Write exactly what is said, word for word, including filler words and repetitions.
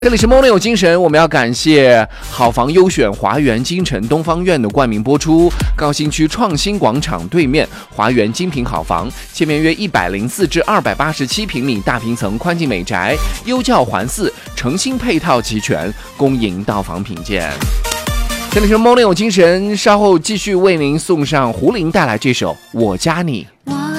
这里是 Morning 有精神，我们要感谢好房优选华园京城东方院的冠名播出。高新区创新广场对面华园精品好房，前面约一百零四至二百八十七平米大平层宽进美宅，优教环伺，诚心配套齐全，恭迎到访品鉴。这里是 Morning 有精神，稍后继续为您送上胡林带来这首《我加你》。